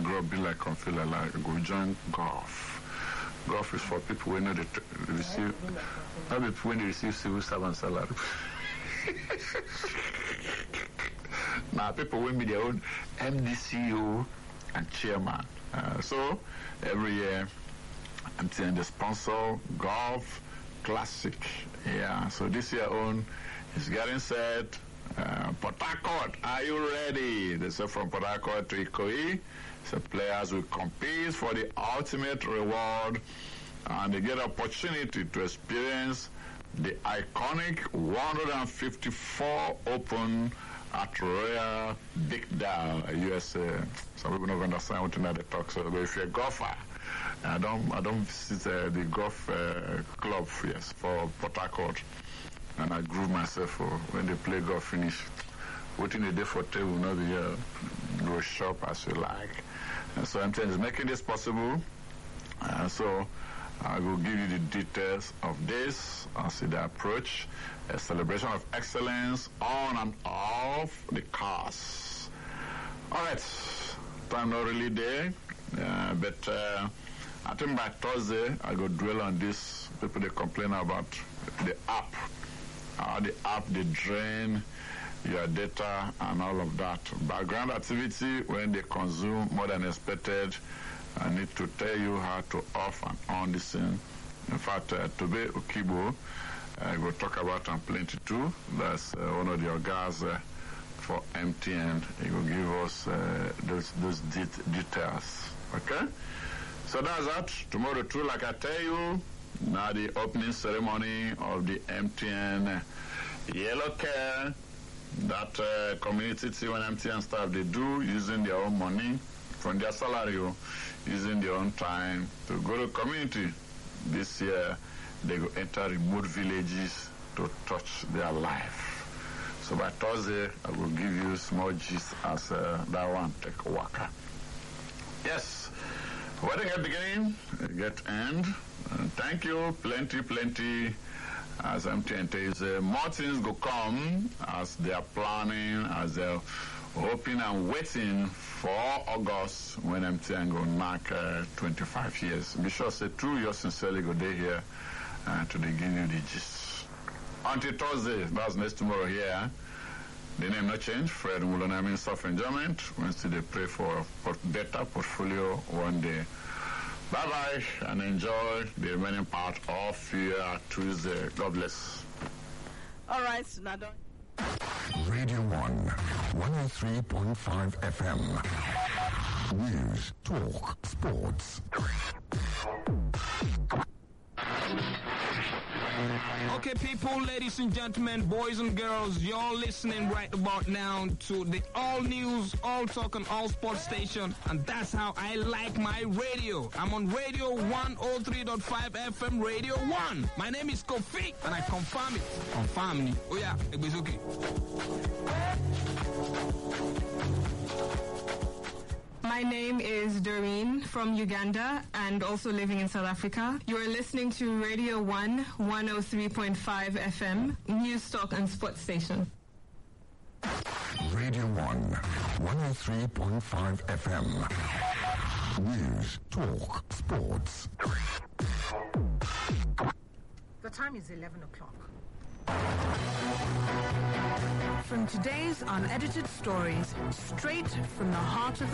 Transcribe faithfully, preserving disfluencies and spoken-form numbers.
grow up be like confeel like go join golf. Golf is for people when they receive, not people when they receive civil servant salary. Now people will be their own M D C E O and chairman. Uh, so every year I'm saying the sponsor Golf Classic. Yeah. So this year on is getting set. Uh, Port Harcourt, are you ready? They say from Port Harcourt to Ikoyi. So players will compete for the ultimate reward, and they get opportunity to experience the iconic one hundred fifty-four Open at Royal Birkdale, U S A. Some people don't understand what they talk. So, but if you're a golfer, I don't, I don't visit uh, the golf uh, club, yes, for Port Harcourt, and I groove myself for when they play golf finish. Waiting a day for table, not the uh, go shop as you like. And so M T N is making this possible. Uh, so I will give you the details of this as the approach, a celebration of excellence on and off the course. All right, time not really there, uh, but uh, I think by Thursday I go dwell on this. People they complain about the app, how the app they drain your data and all of that. Background activity, when they consume more than expected, I need to tell you how to off and on this thing. In fact, uh, Tobe Okibo, I uh, will talk about and plenty too. That's uh, one of the guys uh, for M T N. He will give us uh, those those de- details. Okay? So that's that. Tomorrow too, like I tell you, now the opening ceremony of the M T N uh, Yellow Care. That uh, community team and M T N staff, they do using their own money from their salary, using their own time to go to community. This year, they go enter remote villages to touch their life. So by Thursday, I will give you small gist as uh, that one take a walker. Yes, wedding at beginning, get end. And thank you, plenty, plenty. As M T N says, uh, more things go come as they are planning, as they're hoping and waiting for August when M T N go knock uh, twenty-five years. Be sure say true, you sincerely go there here uh, to they give you the gist. Until Thursday, that's next tomorrow here. The name no change. Fred Mulonami, Minister of Enjoyment. Wednesday they pray for a better portfolio one day. Bye-bye and enjoy the remaining part of your Tuesday. God bless. All right, Nado. Radio one, one oh three point five F M. News, talk, sports. Okay, people, ladies and gentlemen, boys and girls, you're listening right about now to the all news, all talk and all sports station, and that's how I like my radio. I'm on Radio one oh three point five F M, Radio one. My name is Kofi, and I confirm it. Confirm me. Oh yeah, it was okay. My name is Doreen from Uganda and also living in South Africa. You are listening to Radio one, one oh three point five F M, News Talk and Sports Station. Radio one, one oh three point five F M. News, talk, sports. The time is eleven o'clock. From today's unedited stories, straight from the heart of the